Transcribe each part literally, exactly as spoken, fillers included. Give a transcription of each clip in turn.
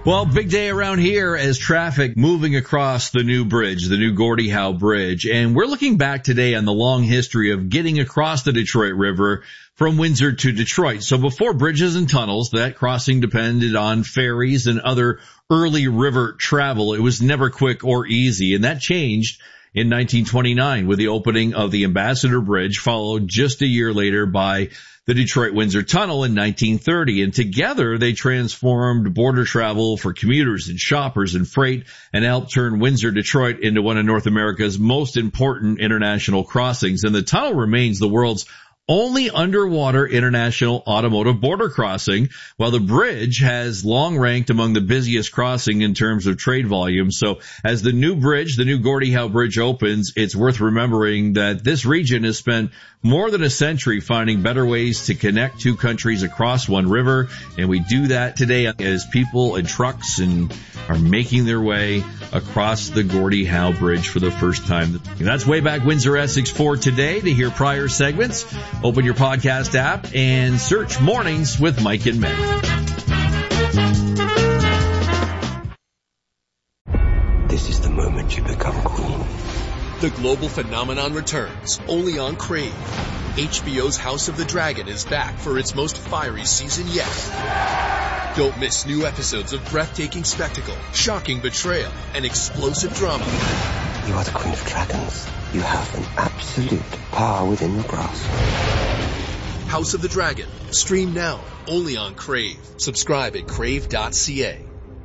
Well, big day around here as traffic moving across the new bridge, the new Gordie Howe Bridge. And we're looking back today on the long history of getting across the Detroit River from Windsor to Detroit. So before bridges and tunnels, that crossing depended on ferries and other early river travel. It was never quick or easy, and that changed in nineteen twenty-nine with the opening of the Ambassador Bridge, followed just a year later by the Detroit-Windsor Tunnel in nineteen thirty. And together they transformed border travel for commuters and shoppers and freight and helped turn Windsor-Detroit into one of North America's most important international crossings. And the tunnel remains the world's only underwater international automotive border crossing, while the bridge has long ranked among the busiest crossing in terms of trade volume. So as the new bridge, the new Gordie Howe Bridge opens, it's worth remembering that this region has spent more than a century finding better ways to connect two countries across one river. And we do that today as people and trucks and are making their way across the Gordie Howe Bridge for the first time. And that's Way Back Windsor Essex for today. To hear prior segments, open your podcast app and search Mornings with Mike and Meg. This is the moment you become queen. The global phenomenon returns, only on Crave. H B O's House of the Dragon is back for its most fiery season yet. Don't miss new episodes of breathtaking spectacle, shocking betrayal, and explosive drama. You are the Queen of Dragons. You have an absolute power within your grasp. House of the Dragon. Stream now, only on Crave. Subscribe at crave dot c a.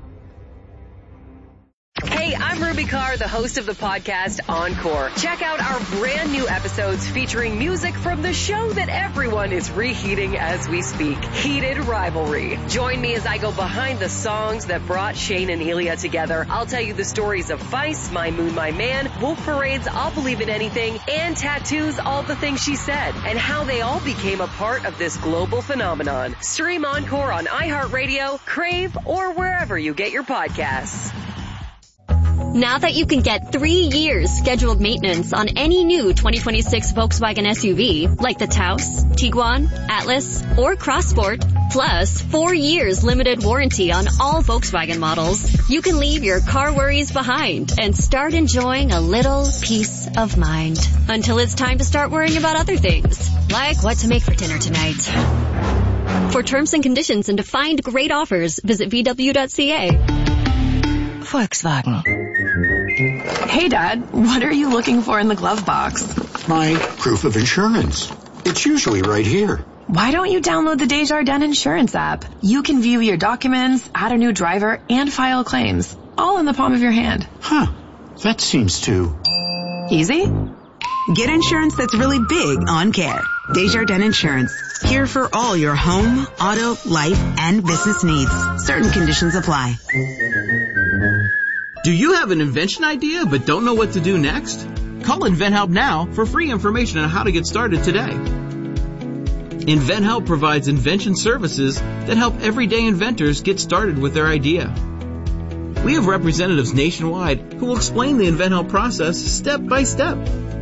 Hey, I'm Ruby Carr, the host of the podcast Encore. Check out our brand new episodes featuring music from the show that everyone is reheating as we speak, Heated Rivalry. Join me as I go behind the songs that brought Shane and Elia together. I'll tell you the stories of Feist, My Moon, My Man, Wolf Parade's I'll Believe in Anything, and Tattoo's All the Things She Said, and how they all became a part of this global phenomenon. Stream Encore on iHeartRadio, Crave, or wherever you get your podcasts. Now that you can get three years scheduled maintenance on any new twenty twenty-six Volkswagen S U V, like the Taos, Tiguan, Atlas, or Crossport, plus four years limited warranty on all Volkswagen models, you can leave your car worries behind and start enjoying a little peace of mind. Until it's time to start worrying about other things, like what to make for dinner tonight. For terms and conditions and to find great offers, visit v w dot c a. Volkswagen. Hey, Dad, what are you looking for in the glove box? My proof of insurance. It's usually right here. Why don't you download the Desjardins Insurance app? You can view your documents, add a new driver, and file claims, all in the palm of your hand. Huh. That seems too... easy? Get insurance that's really big on care. Desjardins Insurance. Here for all your home, auto, life, and business needs. Certain conditions apply. Do you have an invention idea but don't know what to do next? Call InventHelp now for free information on how to get started today. InventHelp provides invention services that help everyday inventors get started with their idea. We have representatives nationwide who will explain the InventHelp process step by step.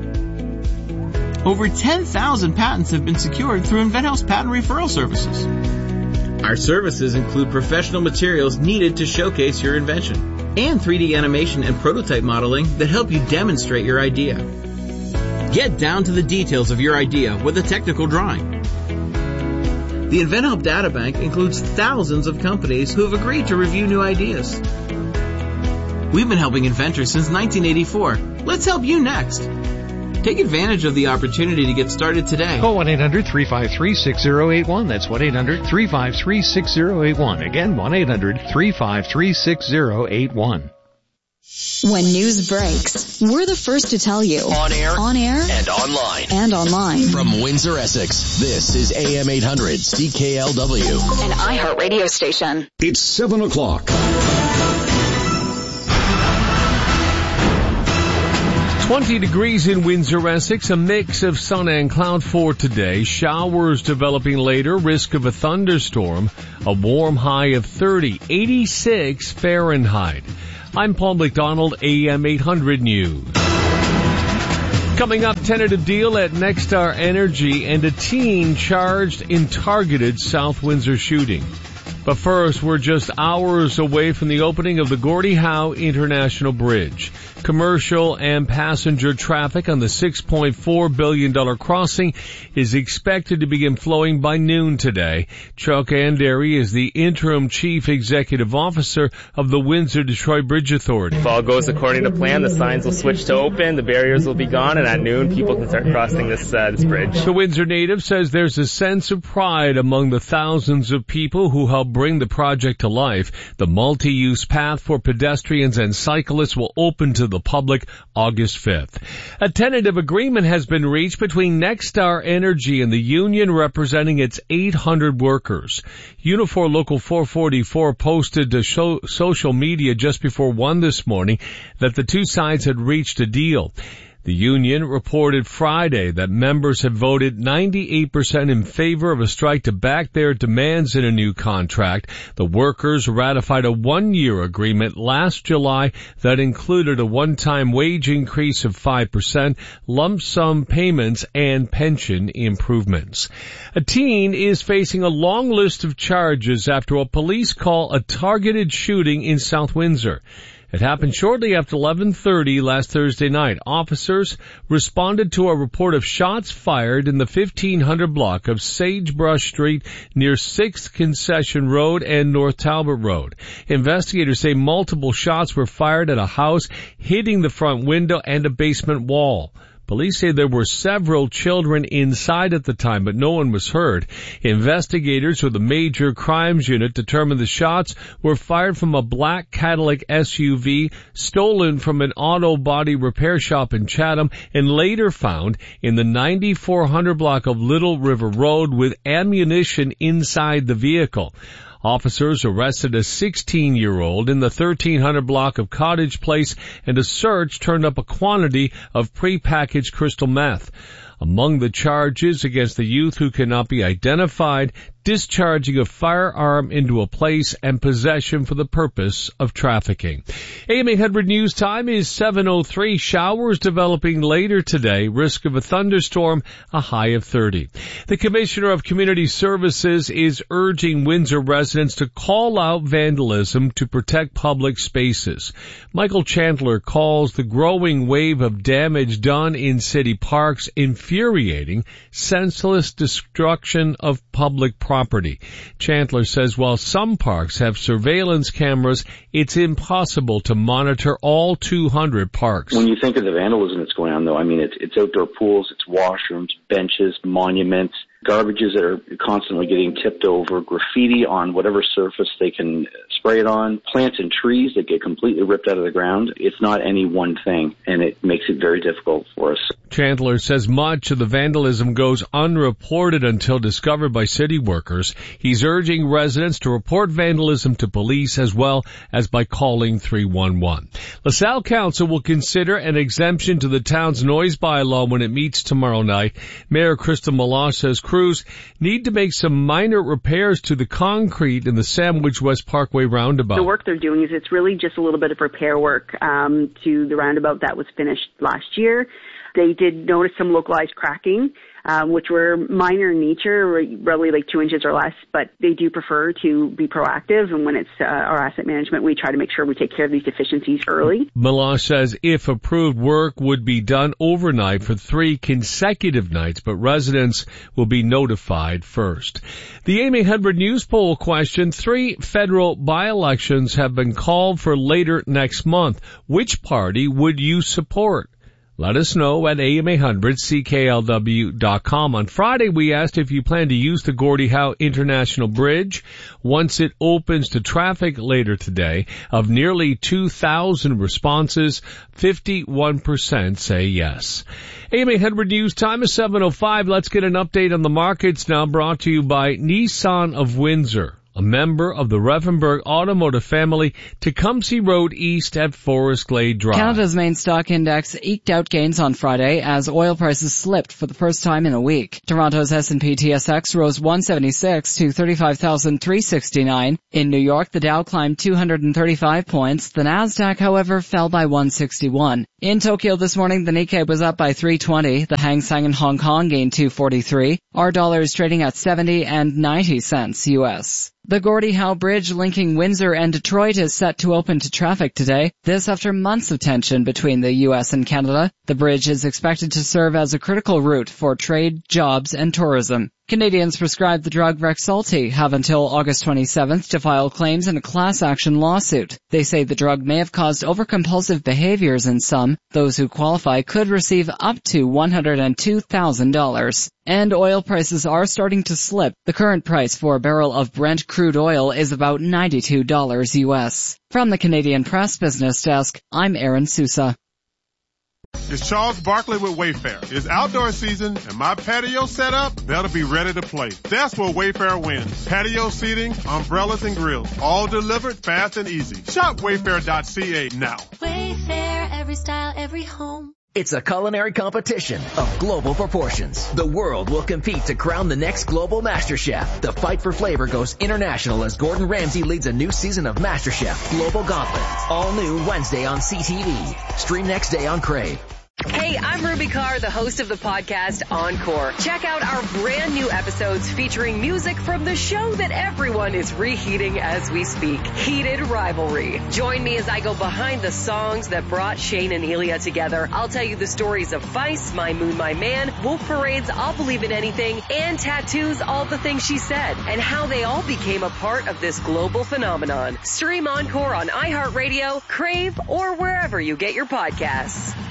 Over ten thousand patents have been secured through InventHelp's patent referral services. Our services include professional materials needed to showcase your invention and three D animation and prototype modeling that help you demonstrate your idea. Get down to the details of your idea with a technical drawing. The InventHelp Databank includes thousands of companies who have agreed to review new ideas. We've been helping inventors since nineteen eighty-four. Let's help you next. Take advantage of the opportunity to get started today. Call one eight hundred three five three six zero eight one. That's one eight hundred three five three six zero eight one. Again, one eight hundred three five three six zero eight one. When news breaks, we're the first to tell you. On air, on air, and online. And online. From Windsor, Essex, this is A M eight hundred C K L W. An iHeart radio station. It's seven o'clock. twenty degrees in Windsor, Essex, a mix of sun and cloud for today. Showers developing later, risk of a thunderstorm, a warm high of thirty, eighty-six Fahrenheit. I'm Paul McDonald, A M eight hundred News. Coming up, tentative deal at Nexstar Energy and a teen charged in targeted South Windsor shooting. But first, we're just hours away from the opening of the Gordie Howe International Bridge. Commercial and passenger traffic on the six point four billion dollars crossing is expected to begin flowing by noon today. Chuck Andery is the interim chief executive officer of the Windsor-Detroit Bridge Authority. If all goes according to plan, the signs will switch to open, the barriers will be gone, and at noon, people can start crossing this, uh, this bridge. The Windsor native says there's a sense of pride among the thousands of people who helped bring the project to life. The multi-use path for pedestrians and cyclists will open to the public August fifth. A tentative agreement has been reached between Nexstar Energy and the union representing its eight hundred workers. Unifor Local four forty-four posted to show social media just before one this morning that the two sides had reached a deal. The union reported Friday that members have voted ninety-eight percent in favor of a strike to back their demands in a new contract. The workers ratified a one-year agreement last July that included a one-time wage increase of five percent, lump sum payments, and pension improvements. A teen is facing a long list of charges after what police call a targeted shooting in South Windsor. It happened shortly after eleven thirty last Thursday night. Officers responded to a report of shots fired in the fifteen hundred block of Sagebrush Street near sixth Concession Road and North Talbot Road. Investigators say multiple shots were fired at a house, hitting the front window and a basement wall. Police say there were several children inside at the time, but no one was hurt. Investigators with the Major Crimes Unit determined the shots were fired from a black Cadillac S U V stolen from an auto body repair shop in Chatham and later found in the ninety-four hundred block of Little River Road with ammunition inside the vehicle. Officers arrested a sixteen-year-old in the thirteen hundred block of Cottage Place, and a search turned up a quantity of prepackaged crystal meth. Among the charges against the youth who cannot be identified, discharging a firearm into a place and possession for the purpose of trafficking. A M eight hundred News Time is seven oh three. Showers developing later today. Risk of a thunderstorm, a high of thirty. The Commissioner of Community Services is urging Windsor residents to call out vandalism to protect public spaces. Michael Chandler calls the growing wave of damage done in city parks infuriating, senseless destruction of public property. Property. Chandler says while some parks have surveillance cameras, it's impossible to monitor all two hundred parks. When you think of the vandalism that's going on, though, I mean, it's, it's outdoor pools, it's washrooms, benches, monuments, garbages that are constantly getting tipped over, graffiti on whatever surface they can spray it on, plants and trees that get completely ripped out of the ground. It's not any one thing, and it makes it very difficult for us. Chandler says much of the vandalism goes unreported until discovered by city workers. He's urging residents to report vandalism to police as well as by calling three one one. LaSalle Council will consider an exemption to the town's noise bylaw when it meets tomorrow night. Mayor Krista Meloche says crews need to make some minor repairs to the concrete in the Sandwich West Parkway roundabout. The work they're doing is it's really just a little bit of repair work um, to the roundabout that was finished last year. They did notice some localized cracking, um, which were minor in nature, really like two inches or less, but they do prefer to be proactive. And when it's uh, our asset management, we try to make sure we take care of these deficiencies early. Meloche says if approved, work would be done overnight for three consecutive nights, but residents will be notified first. The A M eight hundred News poll question, three federal by-elections have been called for later next month. Which party would you support? Let us know at A M eight hundred C K L W dot com. On Friday, we asked if you plan to use the Gordie Howe International Bridge once it opens to traffic later today. Of nearly two thousand responses, fifty-one percent say yes. A M eight hundred News Time is seven oh five. Let's get an update on the markets now, brought to you by Nissan of Windsor, a member of the Revenberg Automotive family, Tecumseh Road East at Forest Glade Drive. Canada's main stock index eked out gains on Friday as oil prices slipped for the first time in a week. Toronto's S and P T S X rose one seventy-six to thirty-five thousand three hundred sixty-nine. In New York, the Dow climbed two hundred thirty-five points. The Nasdaq, however, fell by one sixty-one. In Tokyo this morning, the Nikkei was up by three twenty. The Hang Seng in Hong Kong gained two forty-three. Our dollar is trading at seventy and ninety cents U S. The Gordie Howe Bridge linking Windsor and Detroit is set to open to traffic today. This after months of tension between the U S and Canada. The bridge is expected to serve as a critical route for trade, jobs, and tourism. Canadians prescribed the drug Rexulti have until August twenty-seventh to file claims in a class action lawsuit. They say the drug may have caused overcompulsive behaviors in some. Those who qualify could receive up to one hundred two thousand dollars. And oil prices are starting to slip. The current price for a barrel of Brent crude oil is about ninety-two dollars U S. From the Canadian Press Business Desk, I'm Aaron Sousa. It's Charles Barkley with Wayfair. It's outdoor season, and my patio set up better be ready to play. That's where Wayfair wins. Patio seating, umbrellas, and grills, all delivered fast and easy. Shop wayfair dot c a now. Wayfair, every style, every home. It's a culinary competition of global proportions. The world will compete to crown the next global master chef. The fight for flavor goes international as Gordon Ramsay leads a new season of MasterChef Global Gauntlet. All new Wednesday on C T V. Stream next day on Crave. Hey, I'm Ruby Carr, the host of the podcast Encore. Check out our brand new episodes featuring music from the show that everyone is reheating as we speak, Heated Rivalry. Join me as I go behind the songs that brought Shane and Elia together. I'll tell you the stories of Feist, My Moon, My Man, Wolf Parade's I'll Believe in Anything, and Tattoo's All the Things She Said, and how they all became a part of this global phenomenon. Stream Encore on iHeartRadio, Crave, or wherever you get your podcasts.